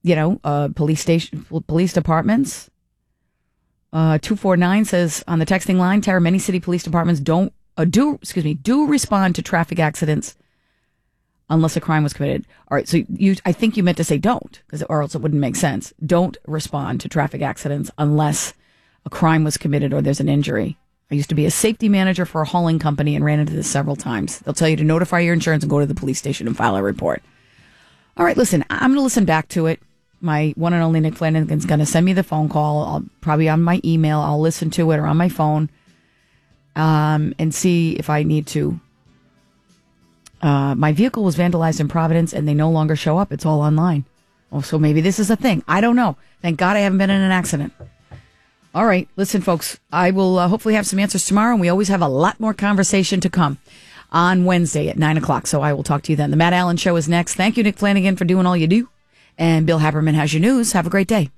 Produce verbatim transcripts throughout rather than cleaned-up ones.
you know, uh, police station, police departments. Uh, two four nine says on the texting line, Tara, many city police departments don't uh, do, excuse me, do respond to traffic accidents unless a crime was committed. All right, so you, I think you meant to say don't, because or else it wouldn't make sense. Don't respond to traffic accidents unless a crime was committed or there's an injury. I used to be a safety manager for a hauling company and ran into this several times. They'll tell you to notify your insurance and go to the police station and file a report. All right, listen, I'm going to listen back to it. My one and only Nick Flanagan's going to send me the phone call. I'll probably on my email. I'll listen to it or on my phone um, and see if I need to. Uh, my vehicle was vandalized in Providence and they no longer show up. It's all online. Oh, so maybe this is a thing. I don't know. Thank God I haven't been in an accident. All right, listen, folks, I will uh, hopefully have some answers tomorrow, and we always have a lot more conversation to come on Wednesday at nine o'clock, so I will talk to you then. The Matt Allen Show is next. Thank you, Nick Flanagan, for doing all you do. And Bill Haberman has your news. Have a great day.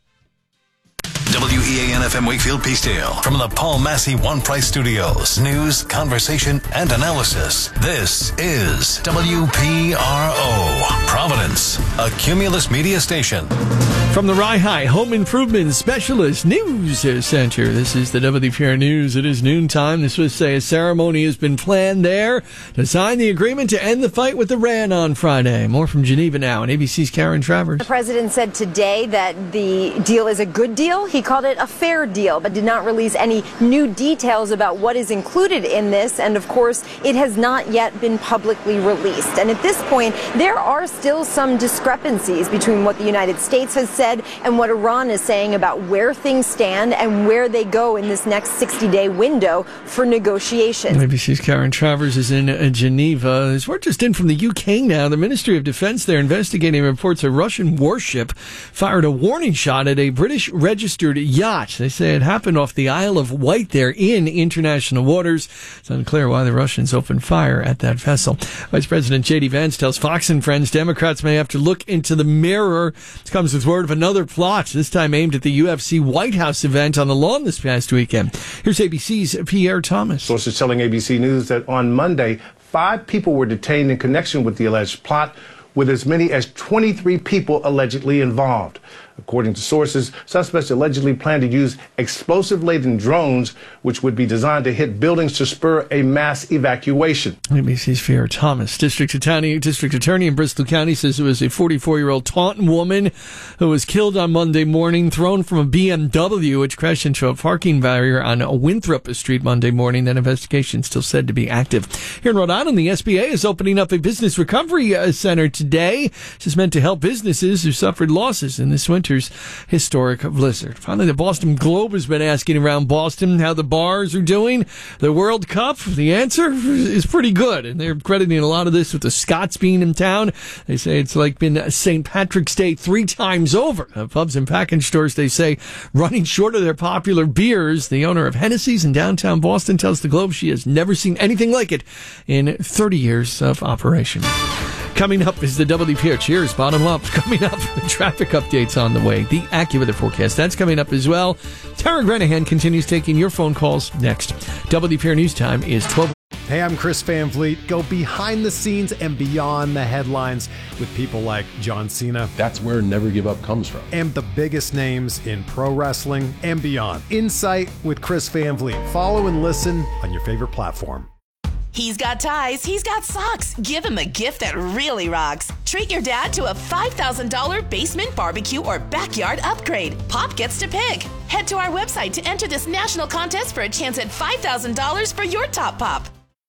W E A N F M Wakefield Peacedale from the Paul Massey One Price Studios. News, conversation, and analysis. This is W P R O, Providence, a Cumulus media station. From the Rye High Home Improvement Specialist News Center, this is the W P R News. It is noontime. This was say a ceremony has been planned there to sign the agreement to end the fight with Iran on Friday. More from Geneva now, and A B C's Karen Travers. The president said today that the deal is a good deal. He called it a fair deal, but did not release any new details about what is included in this. And of course, it has not yet been publicly released. And at this point, there are still some discrepancies between what the United States has said and what Iran is saying about where things stand and where they go in this next sixty-day window for negotiations. A B C's Karen Travers is in uh, Geneva. As we're just in from the U K now, the Ministry of Defense there investigating reports a Russian warship fired a warning shot at a British registered yacht. They say it happened off the Isle of Wight there in international waters. It's unclear why the Russians opened fire at that vessel. Vice President J D Vance tells Fox and Friends Democrats may have to look into the mirror. This comes with word of another plot, this time aimed at the U F C White House event on the lawn this past weekend. Here's A B C's Pierre Thomas. Sources telling A B C News that on Monday, five people were detained in connection with the alleged plot, with as many as twenty-three people allegedly involved. According to sources, suspects allegedly plan to use explosive-laden drones, which would be designed to hit buildings to spur a mass evacuation. A B C's Pierre Thomas. District Attorney, District Attorney in Bristol County says it was a forty-four-year-old Taunton woman who was killed on Monday morning, thrown from a B M W, which crashed into a parking barrier on Winthrop Street Monday morning. That investigation still said to be active. Here in Rhode Island, the S B A is opening up a business recovery uh, center today. This is meant to help businesses who suffered losses in this winter's historic blizzard. Finally, the Boston Globe has been asking around Boston how the bars are doing. The World Cup, the answer is pretty good, and they're crediting a lot of this with the Scots being in town. They say it's like been Saint Patrick's Day three times over. Uh, pubs and package stores, they say, running short of their popular beers. The owner of Hennessy's in downtown Boston tells the Globe she has never seen anything like it in thirty years of operation. Coming up is the W P R Cheers Bottom Up. Coming up, traffic updates on the way. The AccuWeather forecast, that's coming up as well. Tara Granahan continues taking your phone calls next. W P R News Time is twelve. Hey, I'm Chris Van Vliet. Go behind the scenes and beyond the headlines with people like John Cena. That's where Never Give Up comes from. And the biggest names in pro wrestling and beyond. Insight with Chris Van Vliet. Follow and listen on your favorite platform. He's got ties, he's got socks. Give him a gift that really rocks. Treat your dad to a five thousand dollars basement barbecue or backyard upgrade. Pop gets to pick. Head to our website to enter this national contest for a chance at five thousand dollars for your top pop.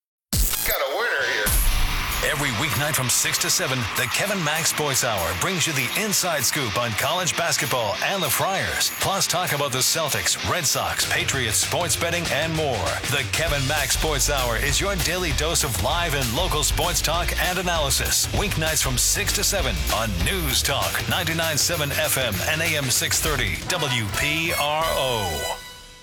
Got a winner here. Every weeknight from six to seven, the Kevin Mack Sports Hour brings you the inside scoop on college basketball and the Friars. Plus talk about the Celtics, Red Sox, Patriots, sports betting, and more. The Kevin Mack Sports Hour is your daily dose of live and local sports talk and analysis. Weeknights from six to seven on News Talk, ninety-nine point seven F M and A M six thirty W P R O.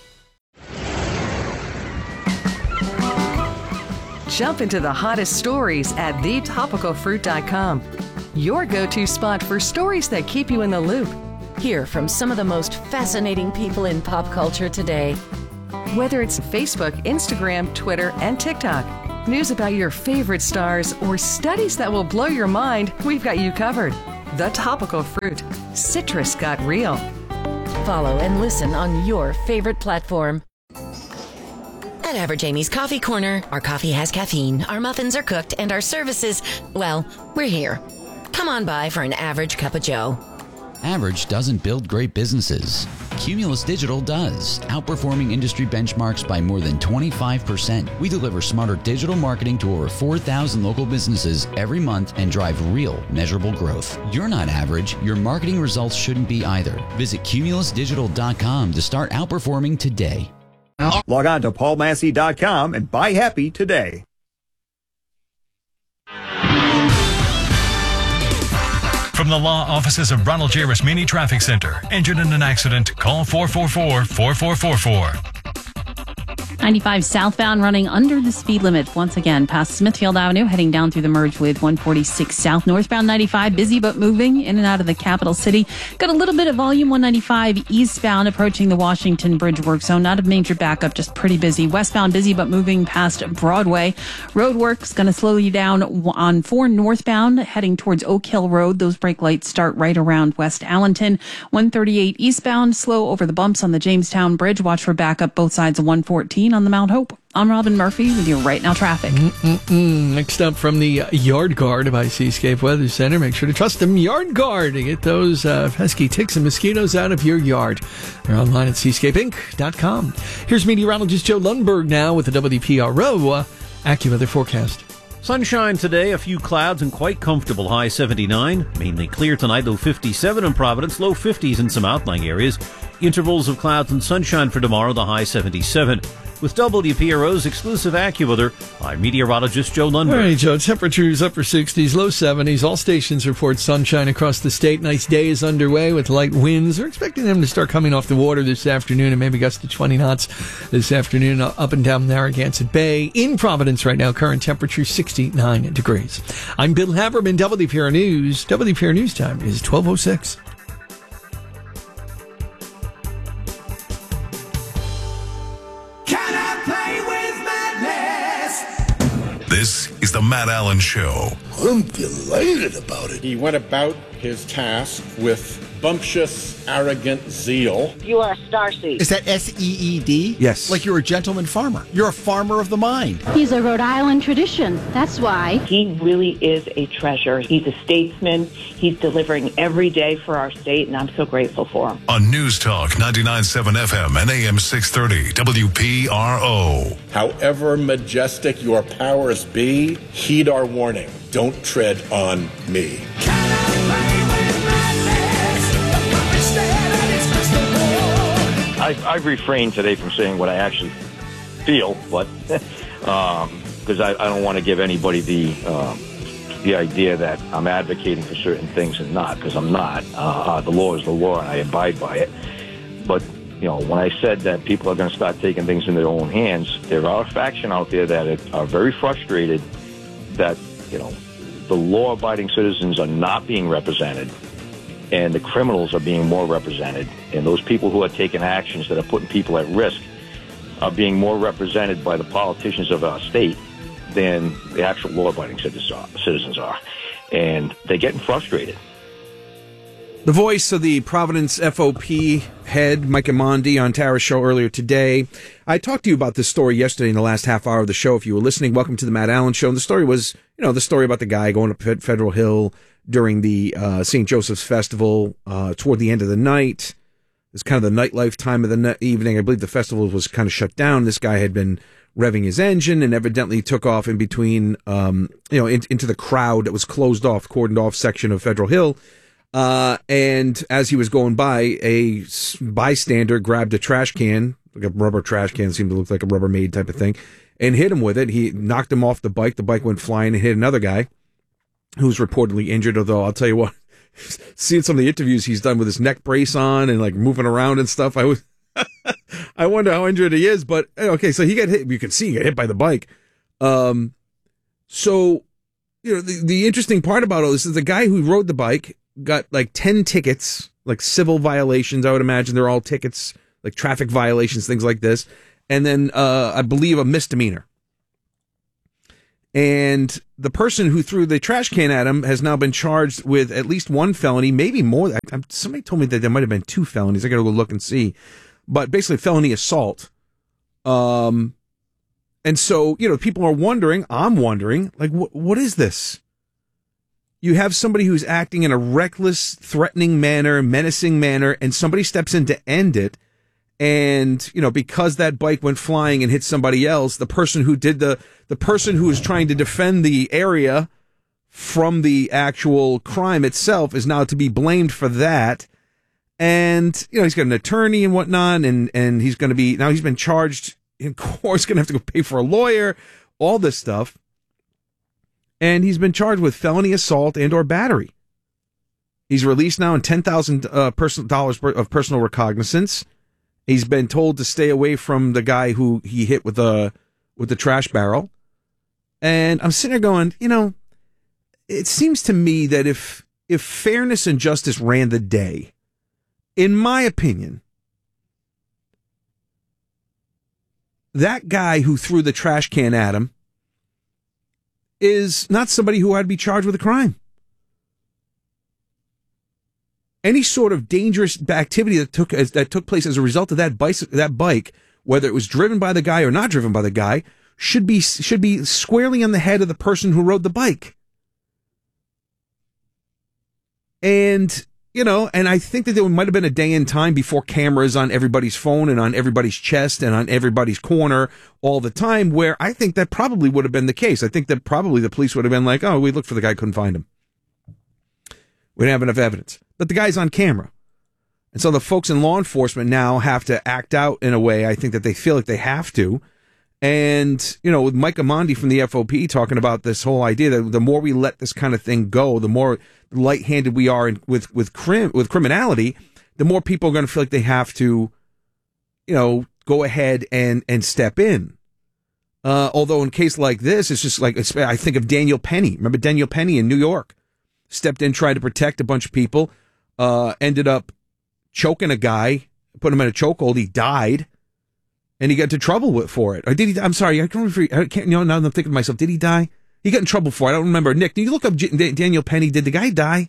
Jump into the hottest stories at the topical fruit dot com. Your go-to spot for stories that keep you in the loop. Hear from some of the most fascinating people in pop culture today. Whether it's Facebook, Instagram, Twitter, and TikTok, news about your favorite stars, or studies that will blow your mind, we've got you covered. The Topical Fruit. Citrus got real. Follow and listen on your favorite platform. At Average Amy's Coffee Corner, our coffee has caffeine, our muffins are cooked, and our services, well, we're here. Come on by for an average cup of joe. Average doesn't build great businesses. Cumulus Digital does, outperforming industry benchmarks by more than twenty-five percent. We deliver smarter digital marketing to over four thousand local businesses every month and drive real, measurable growth. You're not average. Your marketing results shouldn't be either. Visit cumulus digital dot com to start outperforming today. Log on to paul massey dot com and buy happy today. From the law offices of Ronald J. Rasmini Traffic Center. Injured in an accident? Call four four four, four four four four. ninety-five southbound running under the speed limit once again past Smithfield Avenue, heading down through the merge with one forty-six South. Northbound ninety-five, busy but moving in and out of the capital city. Got a little bit of volume. one ninety-five eastbound approaching the Washington Bridge work zone. Not a major backup, just pretty busy. Westbound busy but moving past Broadway. Road work's going to slow you down on four northbound heading towards Oak Hill Road. Those brake lights start right around West Allenton. one thirty-eight eastbound, slow over the bumps on the Jamestown Bridge. Watch for backup both sides of one fourteen on the Mount Hope. I'm Robin Murphy with your Right Now traffic. Mm-mm-mm. Next up from the Yard Guard by Seascape Weather Center. Make sure to trust them, Yard Guard, to get those uh, pesky ticks and mosquitoes out of your yard. They're online at seascape inc dot com. Here's meteorologist Joe Lundberg now with the W P R O uh, AccuWeather forecast. Sunshine today, a few clouds and quite comfortable, high seventy-nine. Mainly clear tonight, low fifty-seven in Providence, low fifties in some outlying areas. Intervals of clouds and sunshine for tomorrow, the high seventy-seven. With W P R O's exclusive AccuWeather, I'm meteorologist Joe Lundberg. All right, Joe. Temperatures upper sixties, low seventies. All stations report sunshine across the state. Nice day is underway with light winds. We're expecting them to start coming off the water this afternoon and maybe gust to twenty knots this afternoon up and down Narragansett Bay. In Providence right now, current temperature sixty-nine degrees. I'm Bill Haberman, W P R News. W P R News time is twelve oh six. This is the Matt Allen Show. I'm delighted about it. He went about his task with bumptious, arrogant zeal. You are a starseed. Is that S E E D? Yes. Like you're a gentleman farmer. You're a farmer of the mind. He's a Rhode Island tradition. That's why. He really is a treasure. He's a statesman. He's delivering every day for our state, and I'm so grateful for him. On News Talk ninety-nine point seven F M and A M six thirty W P R O. However majestic your powers be, heed our warning. Don't tread on me. I've, I've refrained today from saying what I actually feel, but because um, I, I don't want to give anybody the um, the idea that I'm advocating for certain things and not, because I'm not. Uh, uh, the law is the law, and I abide by it. But you know, when I said that people are going to start taking things in their own hands, there are a faction out there that are very frustrated that you know the law-abiding citizens are not being represented, and the criminals are being more represented, and those people who are taking actions that are putting people at risk are being more represented by the politicians of our state than the actual law-abiding citizens are. And they're getting frustrated. The voice of the Providence F O P head, Mike Imondi, on Tara's show earlier today. I talked to you about this story yesterday in the last half hour of the show. If you were listening, welcome to the Matt Allen Show. And the story was, you know, the story about the guy going up Federal Hill during the uh, Saint Joseph's Festival uh, toward the end of the night. It's kind of the nightlife time of the ne- evening. I believe the festival was kind of shut down. This guy had been revving his engine and evidently took off in between, um, you know, in, into the crowd that was closed off, cordoned off section of Federal Hill. Uh, and as he was going by, a bystander grabbed a trash can, like a rubber trash can, seemed to look like a Rubbermaid type of thing, and hit him with it. He knocked him off the bike. The bike went flying and hit another guy who was reportedly injured, although I'll tell you what, seeing some of the interviews he's done with his neck brace on and like moving around and stuff, I was, I wonder how injured he is, but okay, so he got hit. You can see he got hit by the bike. Um, so, you know, the, the interesting part about all this is the guy who rode the bike got like ten tickets, like civil violations. I would imagine they're all tickets, like traffic violations, things like this. And then, uh, I believe a misdemeanor. And the person who threw the trash can at him has now been charged with at least one felony, maybe more. Somebody told me that there might have been two felonies. I got to go look and see. But basically, felony assault. Um, and so, you know, people are wondering, I'm wondering, like, what what is this? You have somebody who's acting in a reckless, threatening manner, menacing manner, and somebody steps in to end it. And, you know, because that bike went flying and hit somebody else, the person who did the, the person who was trying to defend the area from the actual crime itself is now to be blamed for that. And, you know, he's got an attorney and whatnot, and, and he's going to be, now he's been charged in court, he's going to have to go pay for a lawyer, all this stuff. And he's been charged with felony assault and or battery. He's released now in ten thousand dollars uh, person, dollars of personal recognizance. He's been told to stay away from the guy who he hit with the with the trash barrel. And I'm sitting there going, you know, it seems to me that if if fairness and justice ran the day, in my opinion, that guy who threw the trash can at him is not somebody who I'd be charged with a crime. Any sort of dangerous activity that took as, that took place as a result of that bike, that bike, whether it was driven by the guy or not driven by the guy, should be should be squarely on the head of the person who rode the bike. And you know, and I think that there might have been a day in time before cameras on everybody's phone and on everybody's chest and on everybody's corner all the time, where I think that probably would have been the case. I think that probably the police would have been like, "Oh, we looked for the guy, couldn't find him. We didn't have enough evidence." But the guy's on camera. And so the folks in law enforcement now have to act out in a way I think that they feel like they have to. And, you know, with Mike Amandi from the F O P talking about this whole idea that the more we let this kind of thing go, the more light-handed we are in, with with crim, with criminality, the more people are going to feel like they have to, you know, go ahead and, and step in. Uh, although in a case like this, it's just like, it's, I think of Daniel Penny. Remember Daniel Penny in New York? Stepped in, tried to protect a bunch of people. Uh, ended up choking a guy, put him in a chokehold. He died, and he got into trouble with, for it. Or did he? I'm sorry, I can't remember. I can't. You know, now I'm thinking to myself, did he die? He got in trouble for it. I don't remember. Nick, did you look up J- Daniel Penny? Did the guy die?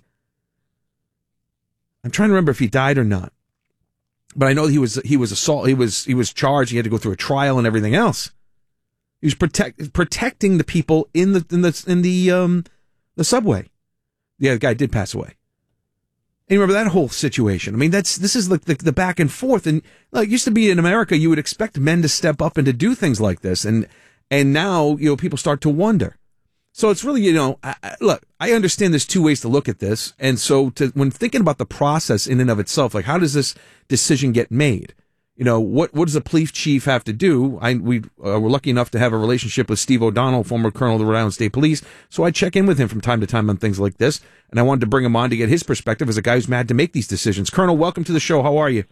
I'm trying to remember if he died or not. But I know he was he was assault. He was he was charged. He had to go through a trial and everything else. He was protect protecting the people in the in the in the um the subway. Yeah, the guy did pass away. And you remember that whole situation. I mean, that's this is like the, the back and forth. And like, it used to be in America, you would expect men to step up and to do things like this. And and now, you know, people start to wonder. So it's really, you know, I, I, look, I understand there's two ways to look at this. And so to, when thinking about the process in and of itself, like, how does this decision get made? You know, what, what does a police chief have to do? I, we uh, were lucky enough to have a relationship with Steve O'Donnell, former colonel of the Rhode Island State Police. So I check in with him from time to time on things like this. And I wanted to bring him on to get his perspective as a guy who's mad to make these decisions. Colonel, welcome to the show. How are you?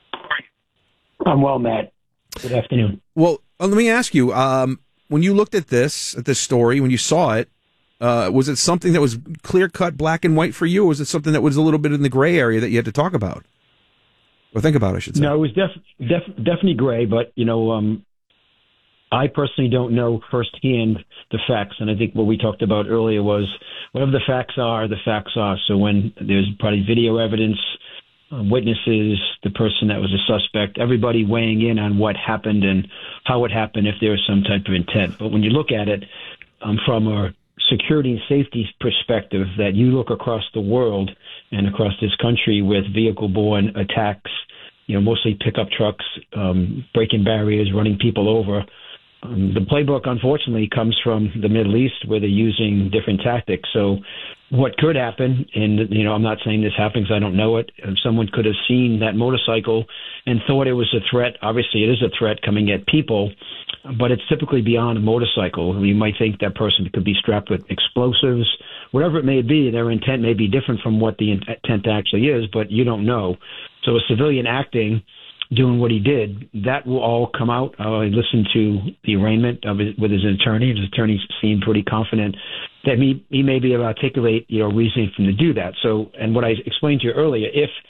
I'm well, Matt. Good afternoon. Well, uh, let me ask you, um, when you looked at this, at this story, when you saw it, uh, was it something that was clear cut, black and white for you? Or was it something that was a little bit in the gray area that you had to talk about? Or think about, I should say. No, it was def, def, definitely gray, but, you know, um, I personally don't know firsthand the facts. And I think what we talked about earlier was whatever the facts are, the facts are. So when there's probably video evidence, uh, witnesses, the person that was a suspect, everybody weighing in on what happened and how it happened, if there was some type of intent. But when you look at it um, from a security and safety perspective, that you look across the world and across this country with vehicle-borne attacks, you know, mostly pickup trucks, um, breaking barriers, running people over. Um, the playbook, unfortunately, comes from the Middle East, where they're using different tactics. So what could happen, and, you know, I'm not saying this happens, I don't know it, someone could have seen that motorcycle and thought it was a threat. Obviously, it is a threat coming at people, but it's typically beyond a motorcycle. You might think that person could be strapped with explosives, whatever it may be. Their intent may be different from what the intent actually is, but you don't know. So a civilian acting, doing what he did, that will all come out. Uh, I listened to the arraignment of it with his attorney. His attorney seemed pretty confident that he, he may be able to articulate, you know, reasoning for him to do that. So, and what I explained to you earlier, if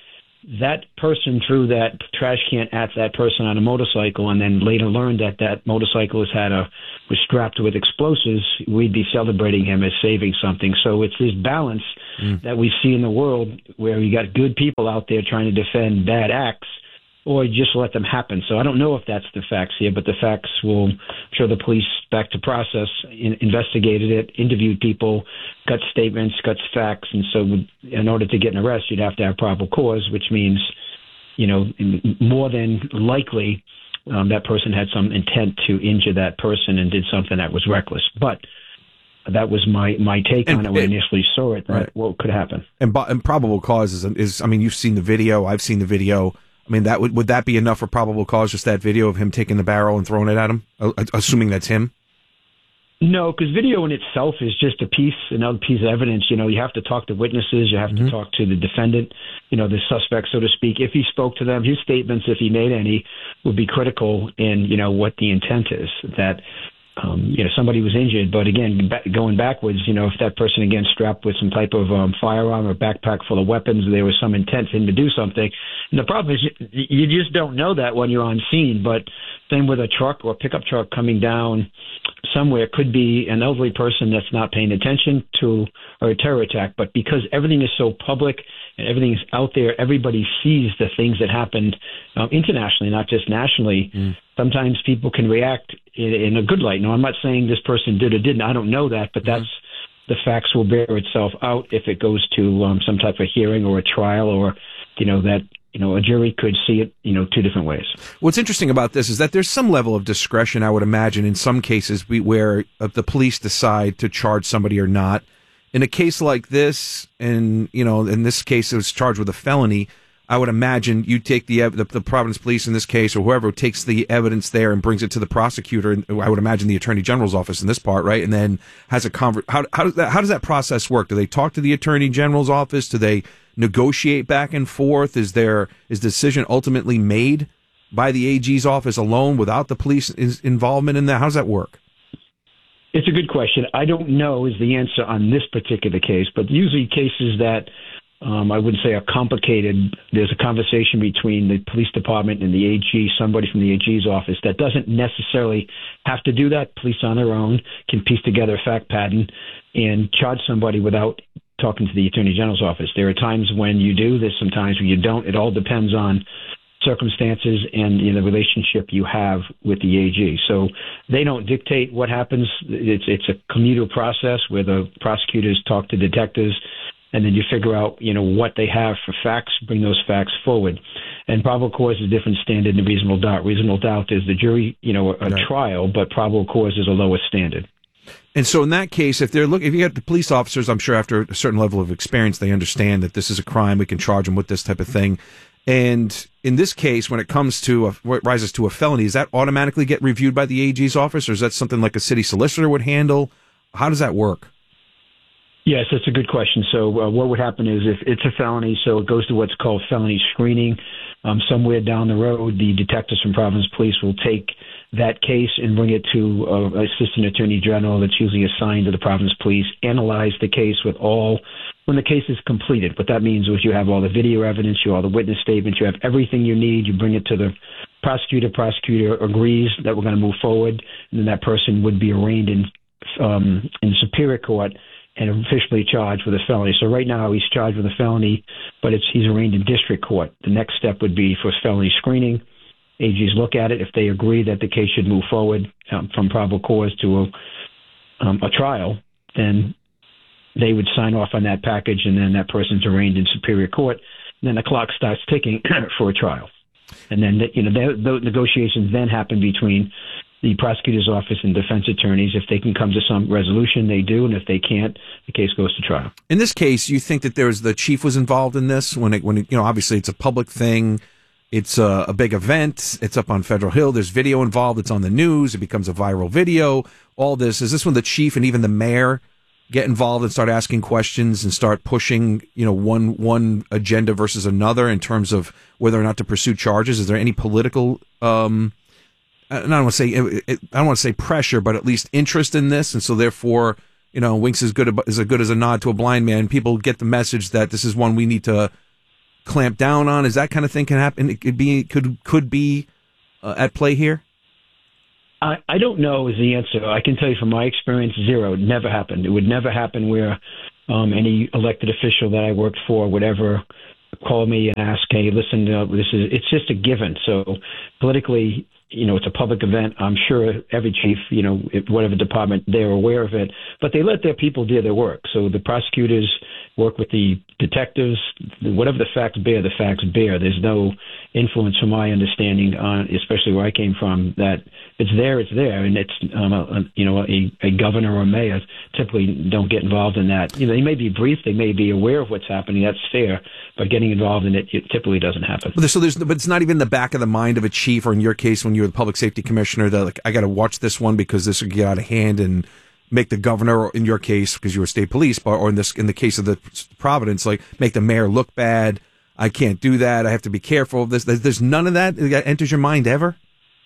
that person threw that trash can at that person on a motorcycle and then later learned that that motorcyclist had a was strapped with explosives, we'd be celebrating him as saving something. So it's this balance mm. that we see in the world where you got good people out there trying to defend bad acts, or just let them happen. So I don't know if that's the facts here, but the facts will show the police back to process, in, investigated it, interviewed people, got statements, got facts. And so in order to get an arrest, you'd have to have probable cause, which means, you know, more than likely um, that person had some intent to injure that person and did something that was reckless. But that was my, my take and on it when I initially saw it, right. what could happen. And, and probable cause is, is, I mean, you've seen the video, I've seen the video. I mean, that would would that be enough for probable cause, just that video of him taking the barrel and throwing it at him, assuming that's him? No, because video in itself is just a piece, another piece of evidence. You know, you have to talk to witnesses. You have mm-hmm. to talk to the defendant, you know, the suspect, so to speak. If he spoke to them, his statements, if he made any, would be critical in, you know, what the intent is, that, um, you know, somebody was injured. But again, back, going backwards, you know, if that person, again, strapped with some type of um, firearm or backpack full of weapons, there was some intent for him to do something. And the problem is you, you just don't know that when you're on scene. But same with a truck or a pickup truck coming down somewhere, could be an elderly person that's not paying attention to, or a terror attack. But because everything is so public and everything's out there, everybody sees the things that happened um, internationally, not just nationally. Mm. Sometimes people can react in, in a good light. No, I'm not saying this person did or didn't. I don't know that, but that's mm. the facts will bear itself out if it goes to um, some type of hearing or a trial, or, you know, that, you know, a jury could see it, you know, two different ways. What's interesting about this is that there's some level of discretion, I would imagine, in some cases we, where uh, the police decide to charge somebody or not. In a case like this, and, you know, in this case it was charged with a felony, I would imagine you take the, the the Providence Police in this case, or whoever takes the evidence there and brings it to the prosecutor, and I would imagine the Attorney General's office in this part, right? And then has a conver- how how does that how does that process work? Do they talk to the Attorney General's office? Do they negotiate back and forth? Is there is the decision ultimately made by the A G's office alone without the police involvement in that? How does that work? It's a good question. I don't know is the answer on this particular case, but usually cases that um, I wouldn't say are complicated, there's a conversation between the police department and the A G, somebody from the A G's office that doesn't necessarily have to do that. Police on their own can piece together a fact pattern and charge somebody without talking to the Attorney General's office. There are times when you do, there's some times when you don't. It all depends on circumstances and, you know, the relationship you have with the A G. So they don't dictate what happens. It's it's a communal process where the prosecutors talk to detectives, and then you figure out, you know, what they have for facts, bring those facts forward. And probable cause is a different standard than reasonable doubt. Reasonable doubt is the jury, you know, a, a right. trial, but probable cause is a lower standard. And so in that case, if they're look, if you get the police officers, I'm sure after a certain level of experience, they understand that this is a crime. We can charge them with this type of thing. And in this case, when it comes to a, what rises to a felony, does that automatically get reviewed by the A G's office, or is that something like a city solicitor would handle? How does that work? Yes, that's a good question. So uh, what would happen is if it's a felony, so it goes to what's called felony screening. Um, somewhere down the road, the detectives from Providence Police will take that case and bring it to uh, Assistant Attorney General that's usually assigned to the Providence Police, analyze the case with all, when the case is completed. What that means is you have all the video evidence, you have all the witness statements, you have everything you need, you bring it to the prosecutor, prosecutor agrees that we're going to move forward, and then that person would be arraigned in, um, in Superior Court and officially charged with a felony. So right now he's charged with a felony, but it's he's arraigned in district court. The next step would be for felony screening. A Gs look at it. If they agree that the case should move forward um, from probable cause to a, um, a trial, then they would sign off on that package, and then that person's arraigned in Superior Court. And then the clock starts ticking for a trial. And then, you know, those negotiations then happen between the prosecutor's office and defense attorneys. If they can come to some resolution, they do, and if they can't, the case goes to trial. In this case, you think that there was the chief was involved in this when it, when it, you know, obviously it's a public thing, it's a, a big event, it's up on Federal Hill, there's video involved, it's on the news, it becomes a viral video. All this is this when the chief and even the mayor get involved and start asking questions and start pushing, you know, one one agenda versus another in terms of whether or not to pursue charges? Is there any political um I don't want to say I don't want to say pressure, but at least interest in this, and so therefore, you know, winks is good is as good as a nod to a blind man. People get the message that this is one we need to clamp down on? Is that kind of thing can happen? It could be could could be uh, at play here. I, I don't know is the answer. I can tell you from my experience, zero. It never happened. It would never happen where um, any elected official that I worked for would ever call me and ask, "Hey, listen, uh, this is." It's just a given. So politically, you know, it's a public event. I'm sure every chief, you know, whatever department, they're aware of it, but they let their people do their work. So the prosecutors work with the detectives. Whatever the facts bear, the facts bear. There's no influence, from my understanding, on, especially where I came from, that it's there, it's there, and it's, um, a, a, you know, a, a governor or a mayor typically don't get involved in that. You know, they may be briefed, they may be aware of what's happening. That's fair, but getting involved in it, it typically doesn't happen. So there's, but it's not even the back of the mind of a chief, or in your case, when you're the public safety commissioner, that like, I got to watch this one because this will get out of hand and make the governor, or in your case, because you were state police, but or in this, in the case of the Providence, like make the mayor look bad. I can't do that. I have to be careful of this. There's, there's none of that that enters your mind ever?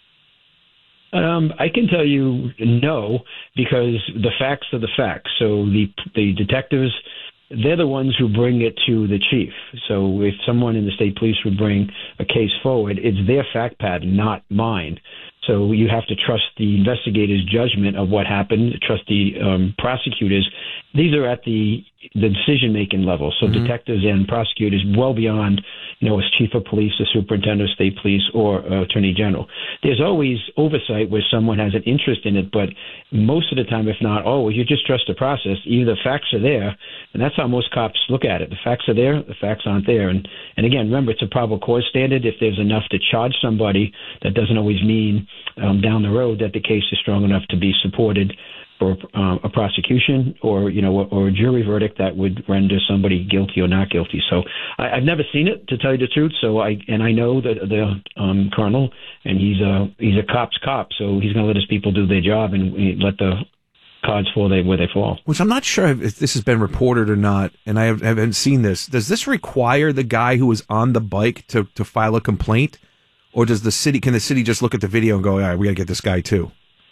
Um, I can tell you no, because the facts are the facts. So the the detectives, they're the ones who bring it to the chief. So if someone in the state police would bring a case forward, it's their fact pattern, not mine. So you have to trust the investigator's judgment of what happened, trust the um, prosecutors. These are at the the decision-making level. So mm-hmm. detectives and prosecutors well beyond, you know, as chief of police, the superintendent of state police, or uh, attorney general. There's always oversight where someone has an interest in it, but most of the time, if not always, you just trust the process. Either the facts are there, and that's how most cops look at it. The facts are there, the facts aren't there. And, and again, remember, it's a probable cause standard. If there's enough to charge somebody, that doesn't always mean um, down the road that the case is strong enough to be supported for uh, a prosecution, or you know, or a jury verdict that would render somebody guilty or not guilty. So I, I've never seen it, to tell you the truth. So I and I know that the um, colonel, and he's a he's a cop's cop, so he's going to let his people do their job and let the cards fall where they fall. Which I'm not sure if this has been reported or not, and I haven't seen this. Does this require the guy who was on the bike to to file a complaint, or does the city can the city just look at the video and go, all right, we got to get this guy too?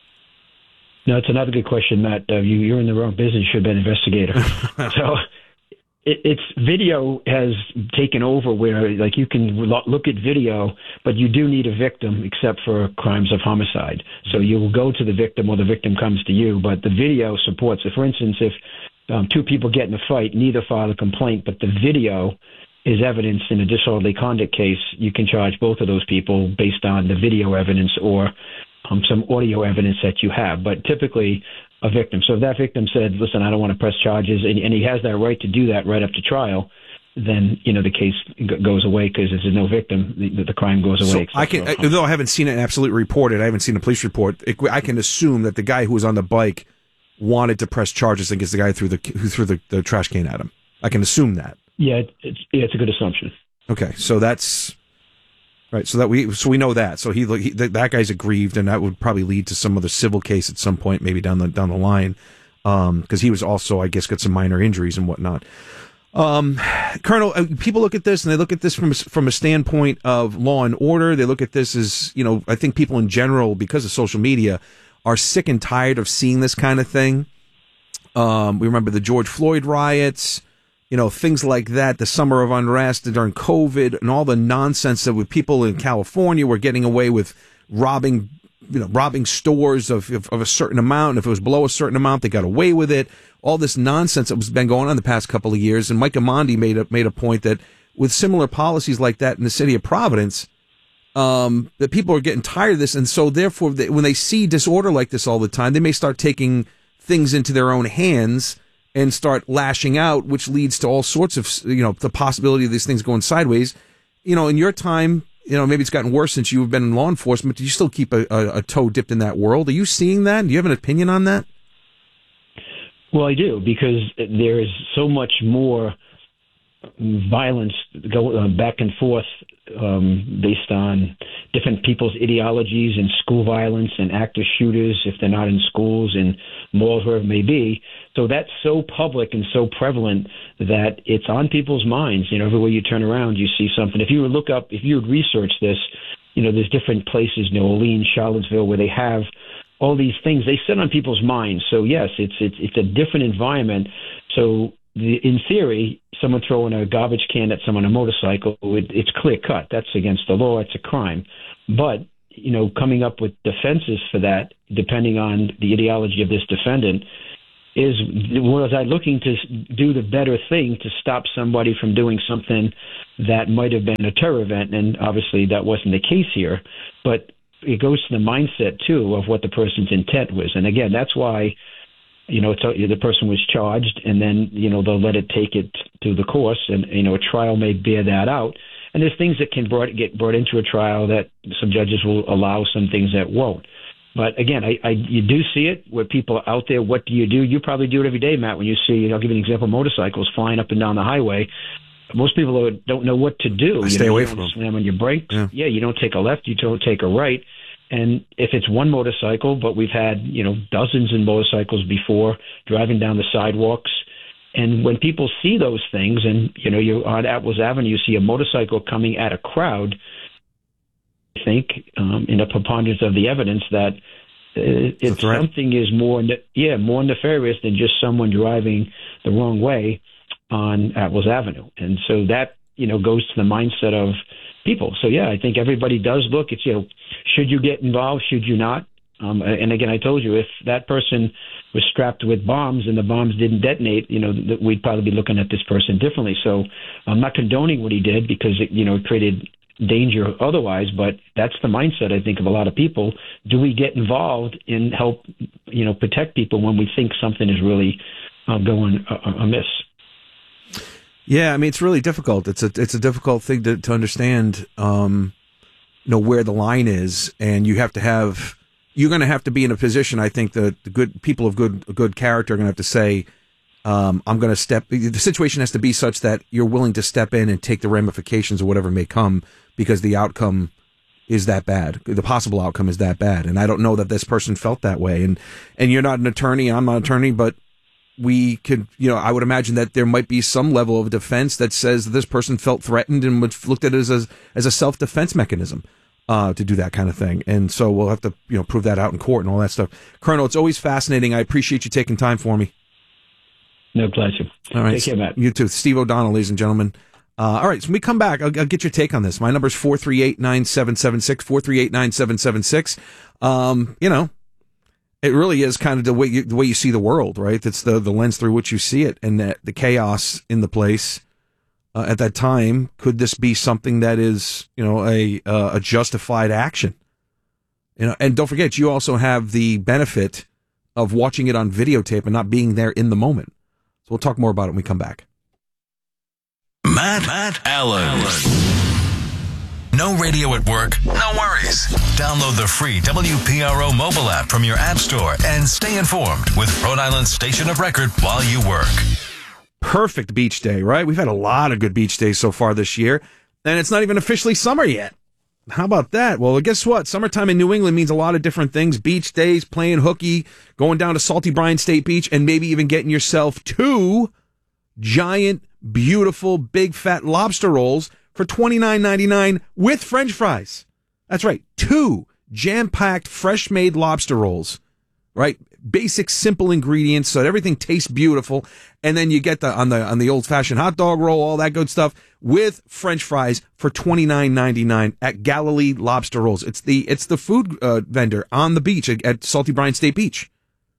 No, it's another good question, Matt. Uh, you, you're in the wrong business. You should have been an investigator. so it, it's video has taken over where, like, you can lo- look at video, but you do need a victim except for crimes of homicide. So you will go to the victim or the victim comes to you, but the video supports it. For instance, if um, two people get in a fight, neither file a complaint, but the video is evidence in a disorderly conduct case, you can charge both of those people based on the video evidence or Um, some audio evidence that you have, but typically a victim. So if that victim said, listen, I don't want to press charges, and, and he has that right to do that right up to trial, then, you know, the case g- goes away, because if there's no victim, the, the crime goes away. So I can, for, although I haven't seen it absolutely reported, I haven't seen a police report, it, I can assume that the guy who was on the bike wanted to press charges against the guy who threw the, who threw the, the trash can at him. I can assume that. Yeah, it's, yeah, it's a good assumption. Okay, so that's... Right, so that we so we know that. So he, he that guy's aggrieved, and that would probably lead to some other civil case at some point, maybe down the down the line, because um, he was also, I guess, got some minor injuries and whatnot. Um, Colonel, people look at this and they look at this from from a standpoint of law and order. They look at this as, you know, I think people in general, because of social media, are sick and tired of seeing this kind of thing. Um, we remember the George Floyd riots. You know, things like that, the summer of unrest during COVID, and all the nonsense that with people in California were getting away with robbing, you know, robbing stores of, of, of a certain amount. And if it was below a certain amount, they got away with it. All this nonsense that was been going on the past couple of years. And Mike Amandi made a, made a point that with similar policies like that in the city of Providence, um, that people are getting tired of this. And so therefore, they, when they see disorder like this all the time, they may start taking things into their own hands and start lashing out, which leads to all sorts of, you know, the possibility of these things going sideways. You know, in your time, you know, maybe it's gotten worse since you've been in law enforcement. Do you still keep a, a, a toe dipped in that world? Are you seeing that? Do you have an opinion on that? Well, I do, because there is so much more violence go uh, back and forth um, based on different people's ideologies, and school violence and active shooters if they're not in schools and malls, wherever it may be. So that's so public and so prevalent that it's on people's minds. You know, everywhere you turn around, you see something. If you would look up, if you would research this, you know, there's different places, New Orleans, Charlottesville, where they have all these things. They sit on people's minds. So yes, it's it's it's a different environment. So the, in theory, someone throwing a garbage can at someone on a motorcycle, it, it's clear cut. That's against the law. It's a crime. But, you know, coming up with defenses for that, depending on the ideology of this defendant, is was I looking to do the better thing to stop somebody from doing something that might have been a terror event? And obviously that wasn't the case here. But it goes to the mindset, too, of what the person's intent was. And again, that's why, you know, it's a, the person was charged, and then, you know, they'll let it take it to the course, and, you know, a trial may bear that out. And there's things that can brought, get brought into a trial that some judges will allow, some things that won't. But again, I, I you do see it where people are out there. What do you do? You probably do it every day, Matt, when you see, I'll give you an example, motorcycles flying up and down the highway. Most people don't know what to do. I you stay know, away you from don't them. Slam on your brakes. Yeah. yeah, you don't take a left, you don't take a right. And if it's one motorcycle, but we've had, you know, dozens of motorcycles before driving down the sidewalks. And when people see those things, and, you know, you're on Atwells Avenue, you see a motorcycle coming at a crowd, I think, um, in a preponderance of the evidence that uh, if something is more, ne- yeah, more nefarious than just someone driving the wrong way on Atwells Avenue. And so that, you know, goes to the mindset of people. So, yeah, I think everybody does look. It's, you know, should you get involved? Should you not? Um, and again, I told you, if that person was strapped with bombs and the bombs didn't detonate, you know, th- we'd probably be looking at this person differently. So I'm not condoning what he did because it, you know, it created danger otherwise, but that's the mindset, I think, of a lot of people. Do we get involved and help, you know, protect people when we think something is really uh, going uh, amiss? Yeah, I mean, it's really difficult. It's a it's a difficult thing to, to understand, um, you know, where the line is, and you have to have, you're going to have to be in a position, I think, that the good people of good good character are going to have to say, um, I'm going to step, the situation has to be such that you're willing to step in and take the ramifications of whatever may come, because the outcome is that bad. The possible outcome is that bad. And I don't know that this person felt that way. And, and you're not an attorney, I'm not an attorney, but we could, you know, I would imagine that there might be some level of defense that says that this person felt threatened and would looked at it as a, as a self-defense mechanism uh, to do that kind of thing. And so we'll have to, you know, prove that out in court and all that stuff. Colonel, it's always fascinating. I appreciate you taking time for me. No pleasure. All right. Take care, Matt. You too. Steve O'Donnell, ladies and gentlemen. Uh, all right. So when we come back, I'll, I'll get your take on this. My number is four three eight, nine seven seven six, four three eight, nine seven seven six. Um, you know, it really is kind of the way you, the way you see the world, right? It's the, the lens through which you see it, and the, the chaos in the place uh, at that time. Could this be something that is, you know, a uh, a justified action? You know, and don't forget, you also have the benefit of watching it on videotape and not being there in the moment. So we'll talk more about it when we come back. Matt, Matt Allen. No radio at work? No worries. Download the free W P R O mobile app from your app store and stay informed with Rhode Island's station of record while you work. Perfect beach day, right? We've had a lot of good beach days so far this year, and it's not even officially summer yet. How about that? Well, guess what? Summertime in New England means a lot of different things. Beach days, playing hooky, going down to Salty Brine State Beach, and maybe even getting yourself two giant, beautiful, big, fat lobster rolls for twenty-nine ninety-nine with French fries. That's right. Two jam-packed, fresh-made lobster rolls, right? Basic, simple ingredients so that everything tastes beautiful. And then you get the on the on the old-fashioned hot dog roll, all that good stuff, with French fries for twenty-nine ninety-nine at Galilee Lobster Rolls. It's the it's the food uh, vendor on the beach at, at Salty Brine State Beach.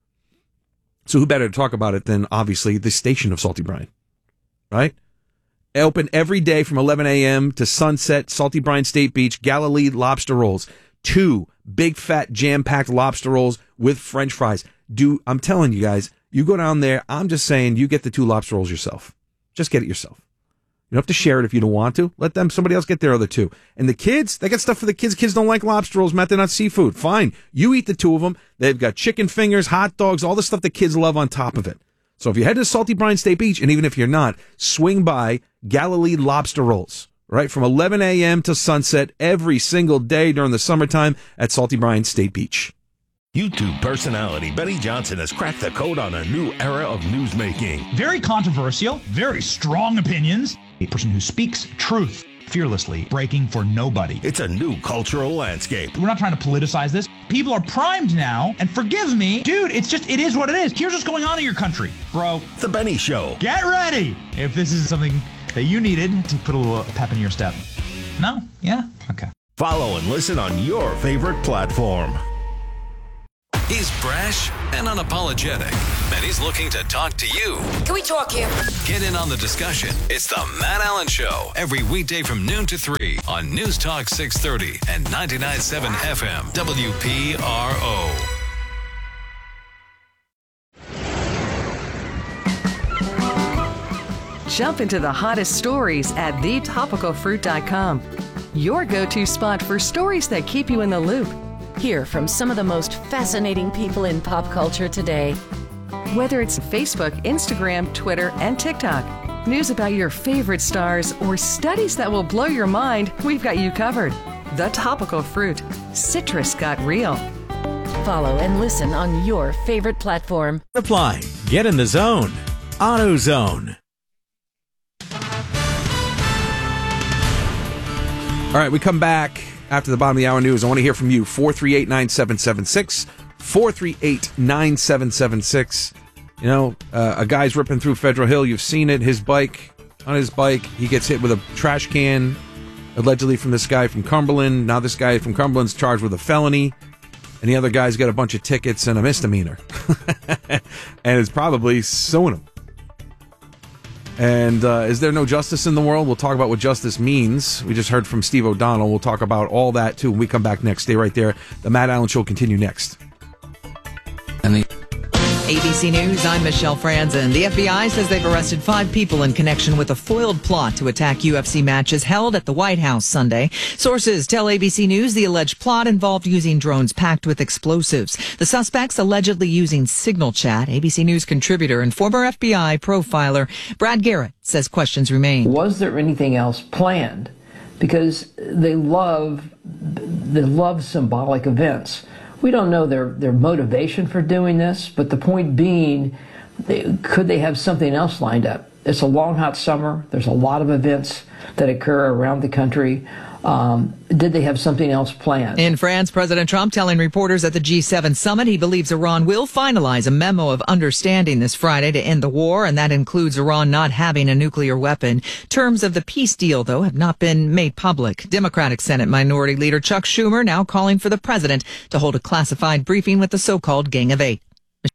So who better to talk about it than, obviously, the station of Salty Brine, right? Open every day from eleven a.m. to sunset, Salty Brine State Beach, Galilee Lobster Rolls. Two big, fat, jam-packed lobster rolls with French fries. Do I'm telling you guys, you go down there, I'm just saying, you get the two lobster rolls yourself. Just get it yourself. You don't have to share it if you don't want to. Let them, somebody else get their other two. And the kids, they got stuff for the kids. Kids don't like lobster rolls, Matt. They're not seafood. Fine. You eat the two of them. They've got chicken fingers, hot dogs, all the stuff the kids love on top of it. So if you head to Salty Brine State Beach, and even if you're not, swing by Galilee Lobster Rolls, right? From eleven a.m. to sunset every single day during the summertime at Salty Brine State Beach. YouTube personality Benny Johnson has cracked the code on a new era of newsmaking. Very controversial, very strong opinions. A person who speaks truth fearlessly, breaking for nobody. It's a new cultural landscape. We're not trying to politicize this. People are primed now, and forgive me, dude, it's just, it is what it is. Here's what's going on in your country, bro. The Benny Show. Get ready if this is something that you needed to put a little pep in your step. No? Yeah? Okay. Follow and listen on your favorite platform. He's brash and unapologetic, and he's looking to talk to you. Can we talk here? Get in on the discussion. It's the Matt Allen Show, every weekday from noon to three on News Talk six thirty and ninety-nine point seven F M, W P R O. Jump into the hottest stories at the topical fruit dot com. Your go-to spot for stories that keep you in the loop. Hear from some of the most fascinating people in pop culture today. Whether it's Facebook, Instagram, Twitter, and TikTok, news about your favorite stars, or studies that will blow your mind, we've got you covered. The Topical Fruit. Citrus got real. Follow and listen on your favorite platform. Apply. Get in the zone. AutoZone. All right, we come back after the bottom of the hour news. I want to hear from you. four three eight, nine seven seven six. four three eight, nine seven seven six. You know, uh, a guy's ripping through Federal Hill. You've seen it. His bike, on his bike, he gets hit with a trash can, allegedly from this guy from Cumberland. Now this guy from Cumberland's charged with a felony, and the other guy's got a bunch of tickets and a misdemeanor. And is probably suing him. And uh, is there no justice in the world? We'll talk about what justice means. We just heard from Steve O'Donnell. We'll talk about all that, too, when we come back next. Stay right there. The Matt Allen Show will continue next. And the A B C News, I'm Michelle Franzen. The F B I says they've arrested five people in connection with a foiled plot to attack U F C matches held at the White House Sunday. Sources tell A B C News the alleged plot involved using drones packed with explosives. The suspects allegedly using Signal Chat. A B C News contributor and former F B I profiler Brad Garrett says questions remain. Was there anything else planned? Because they love, they love symbolic events. We don't know their, their motivation for doing this, but the point being, they, could they have something else lined up? It's a long, hot summer. There's a lot of events that occur around the country. Um, did they have something else planned? In France, President Trump telling reporters at the G seven summit he believes Iran will finalize a memo of understanding this Friday to end the war, and that includes Iran not having a nuclear weapon. Terms of the peace deal, though, have not been made public. Democratic Senate Minority Leader Chuck Schumer now calling for the president to hold a classified briefing with the so-called Gang of Eight.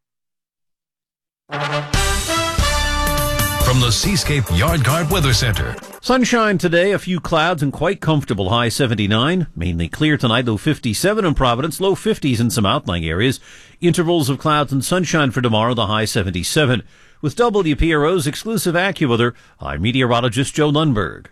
From the Seascape Yard Guard Weather Center. Sunshine today, a few clouds and quite comfortable, high seventy-nine. Mainly clear tonight, low fifty-seven in Providence, low fifties in some outlying areas. Intervals of clouds and sunshine for tomorrow, the high seventy-seven. With W P R O's exclusive AccuWeather, I'm meteorologist Joe Lundberg.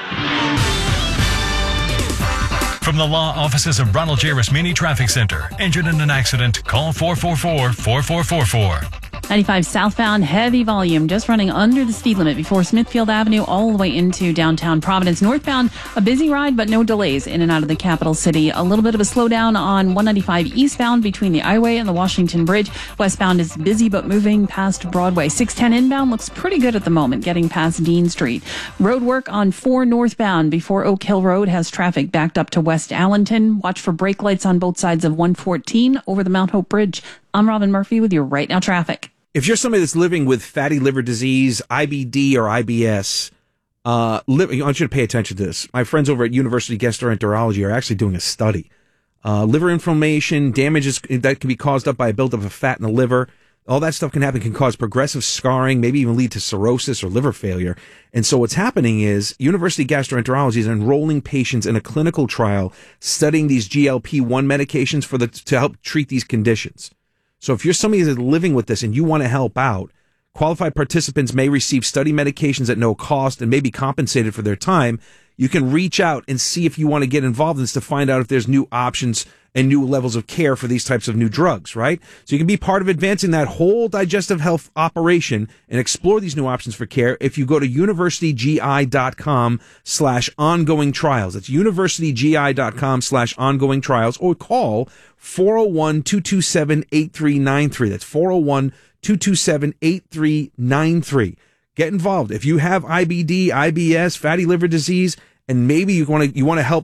From the law offices of Ronald J. Rasmini Traffic Center. Injured in an accident? Call four four four, four four four four. ninety-five southbound, heavy volume, just running under the speed limit before Smithfield Avenue all the way into downtown Providence. Northbound, a busy ride, but no delays in and out of the capital city. A little bit of a slowdown on one ninety-five eastbound between the I-Way and the Washington Bridge. Westbound is busy, but moving past Broadway. six ten inbound looks pretty good at the moment, getting past Dean Street. Road work on four northbound before Oak Hill Road has traffic backed up to West Allenton. Watch for brake lights on both sides of one fourteen over the Mount Hope Bridge. I'm Robin Murphy with your Right Now traffic. If you're somebody that's living with fatty liver disease, I B D, or I B S, uh, li- I want you to pay attention to this. My friends over at University Gastroenterology are actually doing a study. Uh, liver inflammation, damages that can be caused up by a buildup of fat in the liver. All that stuff can happen, can cause progressive scarring, maybe even lead to cirrhosis or liver failure. And so what's happening is University Gastroenterology is enrolling patients in a clinical trial studying these G L P one medications for the to help treat these conditions. So if you're somebody that's living with this and you want to help out, qualified participants may receive study medications at no cost and may be compensated for their time. You can reach out and see if you want to get involved in this to find out if there's new options and new levels of care for these types of new drugs, right? So you can be part of advancing that whole digestive health operation and explore these new options for care if you go to universitygi.com slash ongoing trials. It's universitygi.com slash ongoing trials, or call four oh one, two two seven, eight three nine three. That's four oh one, two two seven, eight three nine three. Get involved. If you have I B D, I B S, fatty liver disease, and maybe you want to you want to help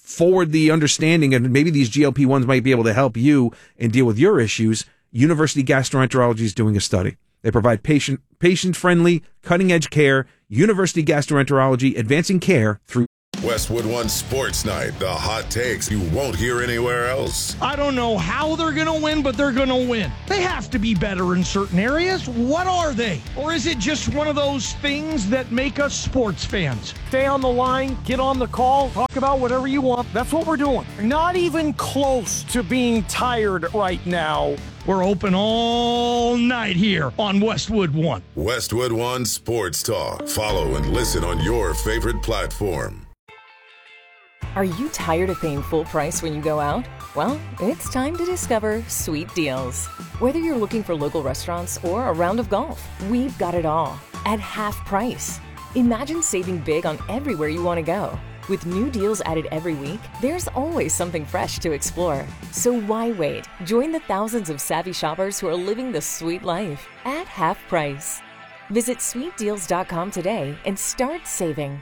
forward the understanding, and maybe these G L P ones might be able to help you and deal with your issues, University Gastroenterology is doing a study. They provide patient patient-friendly, cutting-edge care. University Gastroenterology, advancing care through Westwood One Sports Night, the hot takes you won't hear anywhere else. I don't know how they're going to win, but they're going to win. They have to be better in certain areas. What are they? Or is it just one of those things that make us sports fans? Stay on the line, get on the call, talk about whatever you want. That's what we're doing. Not even close to being tired right now. We're open all night here on Westwood One. Westwood One Sports Talk. Follow and listen on your favorite platform. Are you tired of paying full price when you go out? Well, it's time to discover Sweet Deals. Whether you're looking for local restaurants or a round of golf, we've got it all at half price. Imagine saving big on everywhere you want to go. With new deals added every week, there's always something fresh to explore. So why wait? Join the thousands of savvy shoppers who are living the sweet life at half price. Visit sweet deals dot com today and start saving.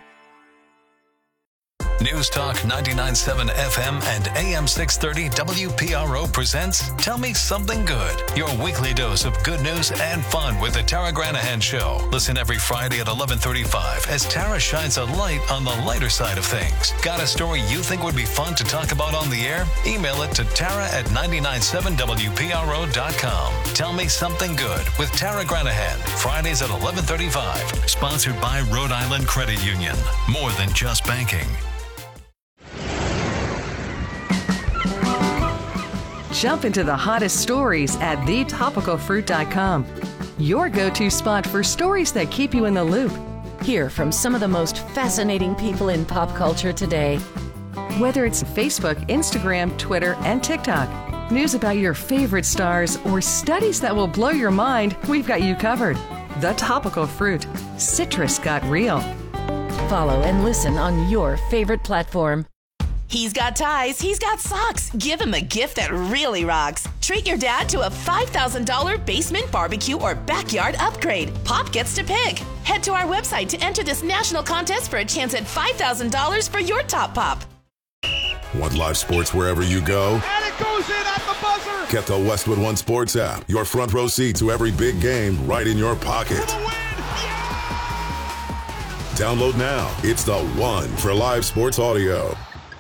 News Talk ninety-nine point seven F M and A M six thirty W P R O presents Tell Me Something Good, your weekly dose of good news and fun with the Tara Granahan Show. Listen every Friday at eleven thirty-five as Tara shines a light on the lighter side of things. Got a story you think would be fun to talk about on the air? Email it to Tara at nine nine seven W P R O dot com. Tell Me Something Good with Tara Granahan, Fridays at eleven thirty-five. Sponsored by Rhode Island Credit Union. More than just banking. Jump into the hottest stories at the topical fruit dot com. Your go-to spot for stories that keep you in the loop. Hear from some of the most fascinating people in pop culture today. Whether it's Facebook, Instagram, Twitter, and TikTok, news about your favorite stars, or studies that will blow your mind, we've got you covered. The Topical Fruit. Citrus got real. Follow and listen on your favorite platform. He's got ties, he's got socks. Give him a gift that really rocks. Treat your dad to a five thousand dollars basement, barbecue, or backyard upgrade. Pop gets to pick. Head to our website to enter this national contest for a chance at five thousand dollars for your top pop. Want live sports wherever you go? And it goes in at the buzzer. Get the Westwood One Sports app. Your front row seat to every big game right in your pocket. For the win. Yeah. Download now. It's the one for live sports audio.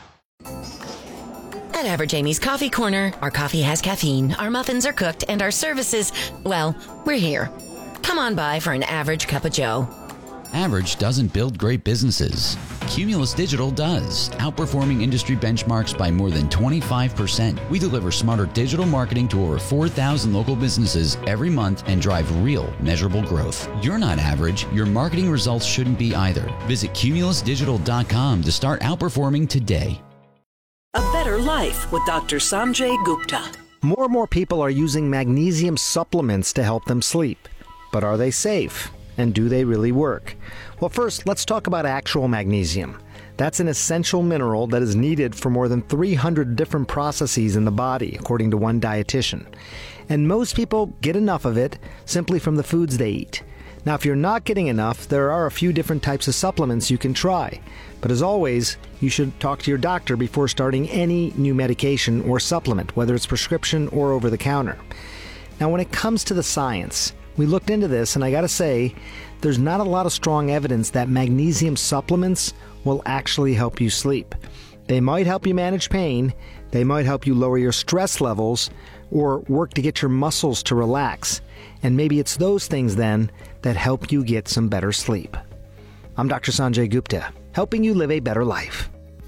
At Average Amy's Coffee Corner, our coffee has caffeine, our muffins are cooked, and our services, well, we're here. Come on by for an average cup of joe. Average doesn't build great businesses. Cumulus Digital does, outperforming industry benchmarks by more than twenty-five percent. We deliver smarter digital marketing to over four thousand local businesses every month and drive real, measurable growth. You're not average. Your marketing results shouldn't be either. Visit cumulus digital dot com to start outperforming today. A better life with Doctor Sanjay Gupta. More and more people are using magnesium supplements to help them sleep. But are they safe? And do they really work? Well, first, let's talk about actual magnesium. That's an essential mineral that is needed for more than three hundred different processes in the body, according to one dietitian. And most people get enough of it simply from the foods they eat. Now, if you're not getting enough, there are a few different types of supplements you can try. But as always, you should talk to your doctor before starting any new medication or supplement, whether it's prescription or over the counter. Now, when it comes to the science, we looked into this, and I gotta say, there's not a lot of strong evidence that magnesium supplements will actually help you sleep. They might help you manage pain, they might help you lower your stress levels, or work to get your muscles to relax. And maybe it's those things then that help you get some better sleep. I'm Doctor Sanjay Gupta, helping you live a better life.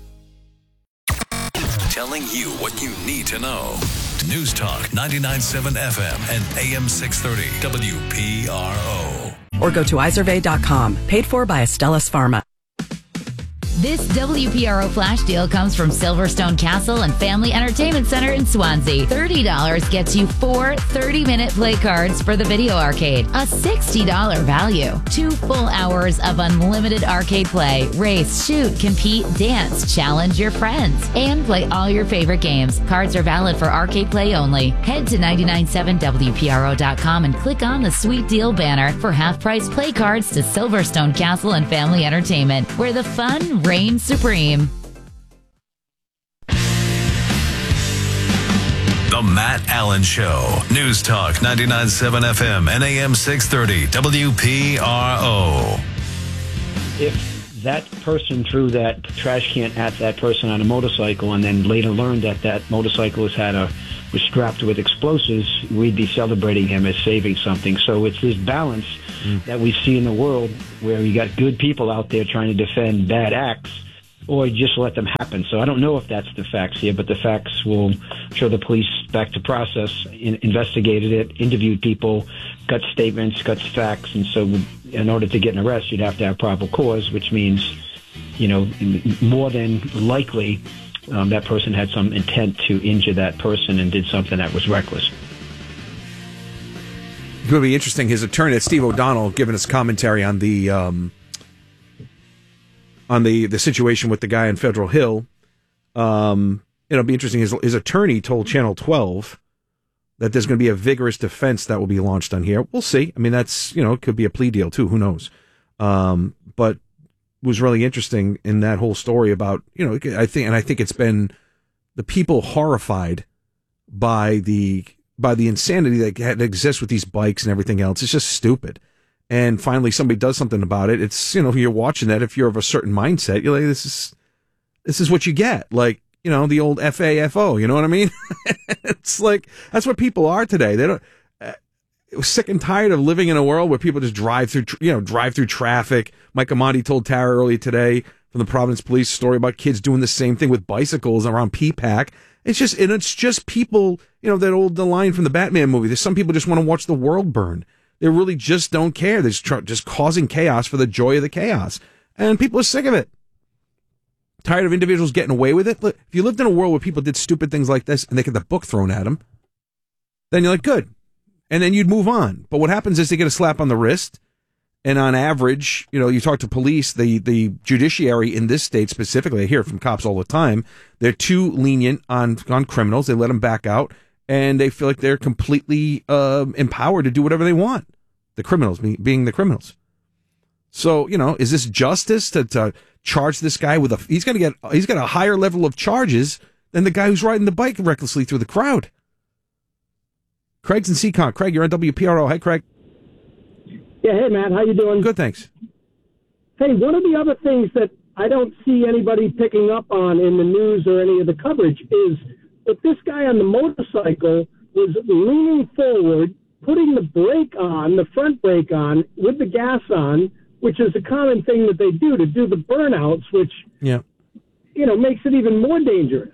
Telling you what you need to know. News Talk ninety-nine point seven F M and A M six thirty W P R O. Or go to Izervay dot com, paid for by Astellas Pharma. This W P R O flash deal comes from Silverstone Castle and Family Entertainment Center in Swansea. thirty dollars gets you four thirty-minute play cards for the video arcade. A sixty dollars value. Two full hours of unlimited arcade play. Race, shoot, compete, dance, challenge your friends, and play all your favorite games. Cards are valid for arcade play only. Head to nine nine seven W P R O dot com and click on the Sweet Deal banner for half-price play cards to Silverstone Castle and Family Entertainment, where the fun reigns supreme. The Matt Allen Show. News Talk ninety-nine point seven F M and A M six thirty W P R O. If that person threw that trash can at that person on a motorcycle and then later learned that that motorcyclist had a was strapped with explosives, we'd be celebrating him as saving something. So it's this balance mm. that we see in the world where you got good people out there trying to defend bad acts, or just let them happen. So I don't know if that's the facts here, but the facts will show the police back to process, in, investigated it, interviewed people, got statements, got facts, and so in order to get an arrest, you'd have to have probable cause, which means, you know, more than likely, um, that person had some intent to injure that person and did something that was reckless. It's going to be interesting. His attorney, Steve O'Donnell, giving us commentary on the um, on the, the situation with the guy in Federal Hill. Um, it'll be interesting. His, his attorney told Channel twelve that there's going to be a vigorous defense that will be launched on here. We'll see. I mean, that's, you know, it could be a plea deal too. Who knows? Um, but was really interesting in that whole story about, you know, I think, and I think it's been the people horrified by the, by the insanity that exists with these bikes and everything else. It's just stupid. And finally somebody does something about it. It's, you know, you're watching that. If you're of a certain mindset, you're like, this is, this is what you get. Like, you know, the old F A F O, you know what I mean? It's like, that's what people are today. They don't, uh, sick and tired of living in a world where people just drive through, you know, drive through traffic. Mike Amati told Tara earlier today from the Providence Police story about kids doing the same thing with bicycles around P PAC. It's just, and it's just people, you know, that old, the line from the Batman movie. There's some people just want to watch the world burn. They really just don't care. They're just, try, just causing chaos for the joy of the chaos. And people are sick of it. Tired of individuals getting away with it. Look, if you lived in a world where people did stupid things like this and they get the book thrown at them, then you're like, good. And then you'd move on. But what happens is they get a slap on the wrist. And on average, you know, you talk to police, the, the judiciary in this state specifically, I hear it from cops all the time, they're too lenient on, on criminals. They let them back out. And they feel like they're completely uh, empowered to do whatever they want. The criminals being, being the criminals. So, you know, is this justice to, to charge this guy with a, he's going to get, he's got a higher level of charges than the guy who's riding the bike recklessly through the crowd. Craig's in Seacon. Craig, you're on W P R O. Hey, Craig. Yeah, hey, Matt. How you doing? Good, thanks. Hey, one of the other things that I don't see anybody picking up on in the news or any of the coverage is that this guy on the motorcycle was leaning forward, putting the brake on, the front brake on, with the gas on, which is a common thing that they do to do the burnouts, which, yeah, you know, makes it even more dangerous.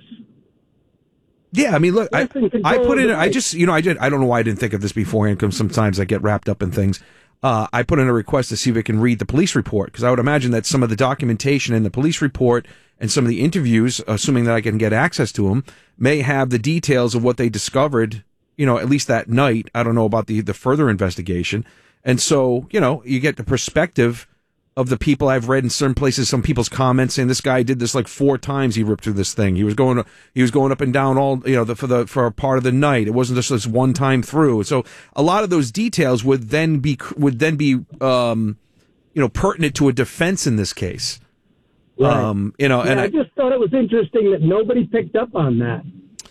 Yeah, I mean, look, I, I put in, I just, you know, I did, I don't know why I didn't think of this beforehand, because sometimes I get wrapped up in things. Uh, I put in a request to see if I can read the police report, because I would imagine that some of the documentation in the police report and some of the interviews, assuming that I can get access to them, may have the details of what they discovered, you know, at least that night. I don't know about the, the further investigation. And so, you know, you get the perspective of the people. I've read in certain places, some people's comments saying this guy did this like four times. He ripped through this thing. He was going, he was going up and down all, you know, the, for the, for a part of the night. It wasn't just this one time through. So a lot of those details would then be, would then be, um, you know, pertinent to a defense in this case. Right. Um, you know, yeah, and I, I just thought it was interesting that nobody picked up on that.